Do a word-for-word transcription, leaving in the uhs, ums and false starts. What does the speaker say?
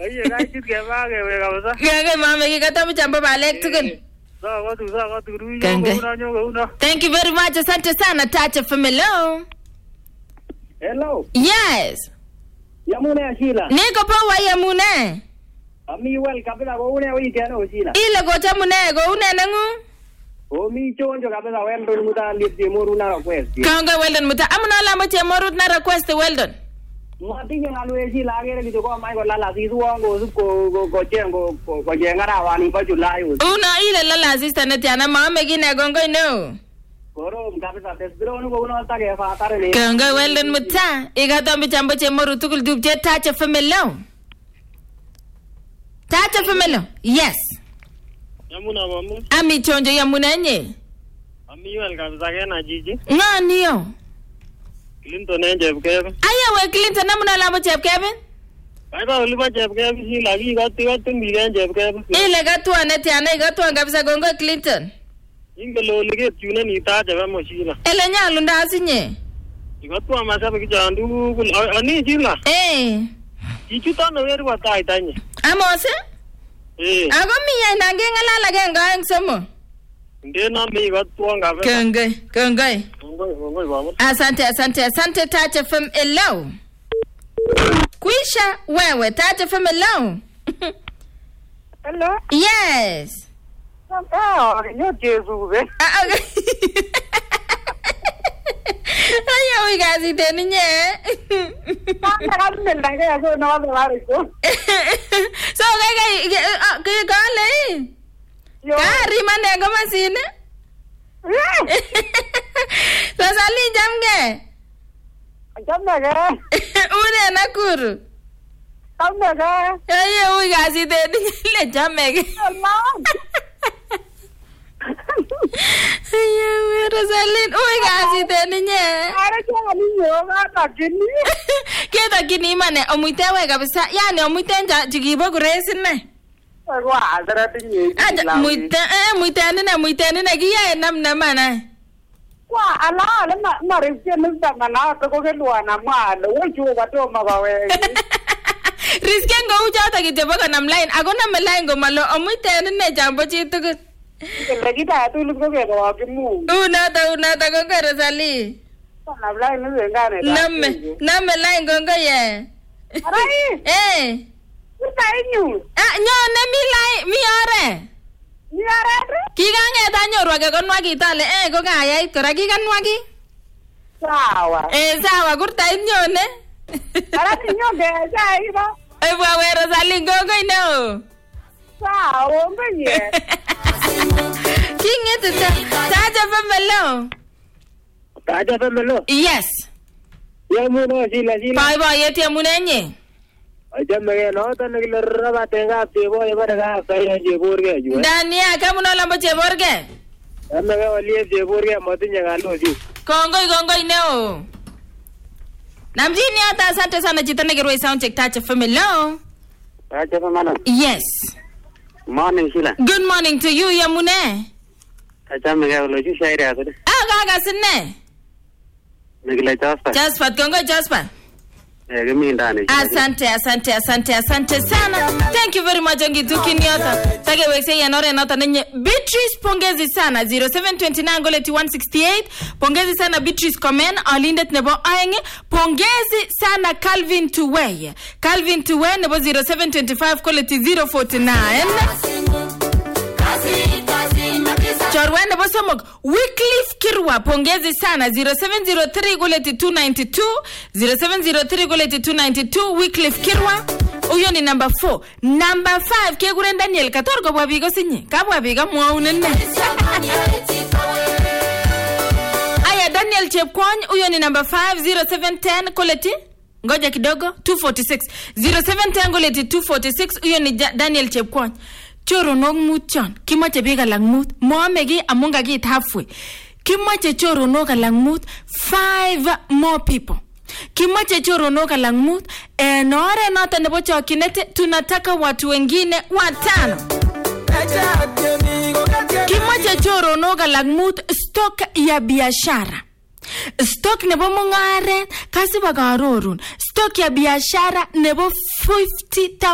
Aye, kaitit keba kewe kabisa. Kenge mama kikata mchamba balek tugul. Sawa tu, sawa tu, ruyo Kenge. kuna nyo kuna. Thank you very much. Asante sana Touch F M. Hello. Hello. Yes. Yamune Sheila. Niko poa Yamune. Ami well kabisa ko une weekend o Sheila. Ile gocha mune go une nangu. O mi chonjo kabisa Weldon muta lipti moru na request. Kanga Weldon muta amuna la moche morut na request Weldon. Matinye ngalwe Sheila agere kitu kwa mai ko lala sisu wango su ko ko ko chengo ko ko jengara wani pa July. Una ile lala sister netiana mama gine gongo no. Korom kabisa desbiro no ko una ta ke fa tare le. Kanga Weldon muta igata mchambo che morut tukul dubje Touch F M. Hello. Touch F M. Yes. Yamuna mamu. Ami chonjo Yamune nye. Ami well kabisa kena jiji. Ngani yo. Clinton en Jebkebe. Aya we Clinton namuna la moche Jebkebe. Kaiba ulipa Jebkebe Sheila ki gati gati mi en Jebkebe. Ile gatua netiana igatua kabisa gongo Clinton. Ingelo lige tune ni ta jeba mo Sheila. Ele nyalu ndasinye. Igatua masabe ki jandu ani Sheila. Eh. Ichuta no weru watai tanye. Amose? Eh. Ako miya nange ngalala genga eng somo. Ndena mi gatua ngabe. Kenge, kenge. Ngoi ngoi baba. Asante, asante, asante Touch F M. Hello. Kwisha wewe Touch F M. Hello. Hello. Yes. Ah, yo Jesu be. Ah, okay. Ayo we gazi teninye. Ka ka ndanga so no ba ba ko. So ga ga ga gale. Yo. Gari mane go masine. So sali jamge. Jamga. Une nakuru. Jamga. Ayo we gazi teninye le jamge. Ayo we Rosalyn we gazi teninye. Ara cha ni yo ga ta kini. Keta kini mane omuite we kabisa. Yani omuite nja jigibo kuresine. Wa adara tinye. Aja muite eh muite nene muite nene kiyae nam namana. Wa ala ala ma ma re ke nu ta mana ko ke luana ma lo wo ju ga to ma ba we. Riske ngo ujata kitebo nam line agona me line go malo omuite nene jambo chitu. Ke lagi ta tu lu ko ke ko ke mu. Una ta una ta go Rosalyn. Na bla nu nga ne. Namme namme line go ngo ye. Arai. Eh. Ta nyu. Ah nyo ne mi line mi ore. Ni ara. Kigange ta nyorwa ke konwa kitale eh ko kayait kora kiganwa ki. Sawa. Eh sawa kurta nyone. Ara tinyo ge ja iba. Eh bwa we Rosalyn go go no. Sawa mbenye. King it Touch F M. Hello. Touch F M. Hello. Yes. Yamune Sheila Sheila. Bye bye yeti amunenye. Ajamge no ta nagila raba tenga tebo e baraga kaya je borge ju. Dania kamuno lambo cheborge. Amega walie je borge matinya ngalo ji. Kongoi kongoi neo. Namjini hata asante sana jitane kirwe sound check Touch F M. Hello. Touch F M. Yes. Morning Sheila. Good morning to you Yamune. Ajamge lo ju shairi asade. Ah gaga sinne. Nagila jaspa. Jaspa kongoi Jaspa. Asante, asante, asante, asante sana. Thank you very much ongi tukiniota. Tage wekse yanore nota nenye. Beatrice pongezi sana. zero seven two nine goleti one sixty-eight. Pongezi sana Beatrice Komen. Alindet nebo aenge. Pongezi sana Calvin Tuweye. Calvin Tuweye nebo zero seven two five goleti zero four nine. Chorwa nebo somok. Wycliffe Kirwa pongezi sana zero seven zero three goleti two ninety-two. zero seven zero three goleti two ninety-two. Wycliffe Kirwa. Uyo ni number four. Number five kegure Daniel Katorgo bwa bigo sinye. Kabwa biga mwaunene. Aya Daniel Chepkwony uyo ni number five. zero seven ten koleti ngoja kidogo two forty-six. zero seven ten goleti two forty-six. Uyo ni Daniel Chepkwony. Choro nog mutyon kimache biga lang mut moamegi amunga git halfway kimache choro nog lang mut five more people kimache choro nog lang mut enore nota nebo chokinete tunataka watu wengine watano kimache choro nog lang mut stock ya biashara stock nebo mungare kasi bagarorun stock ya biashara nebo fifty thousand